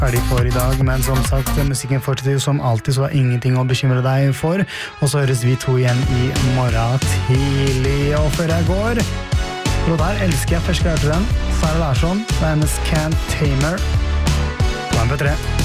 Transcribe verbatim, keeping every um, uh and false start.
ferdig for i dag, men som sagt, musikken fortsetter jo som alltid, så det er ingenting å bekymre deg for, og så høres vi to igjen i morgen tidlig, og før jeg går, låt her elsker jeg, først skal jeg høre den, Sara Larsson, det er hennes Can't Tamer, på M P tre.